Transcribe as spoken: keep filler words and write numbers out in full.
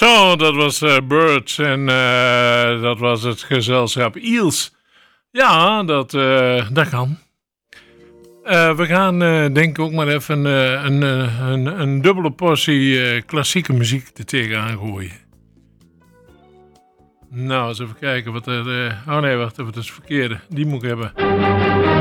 Zo, dat was uh, Birds en uh, dat was het gezelschap Eels. Ja, dat, uh, dat kan. Uh, we gaan uh, denk ik ook maar even uh, een, uh, een, een dubbele portie uh, klassieke muziek er tegenaan gooien. Nou, eens even kijken wat er... Uh, oh nee, wacht even, dat is het verkeerde. Die moet ik hebben.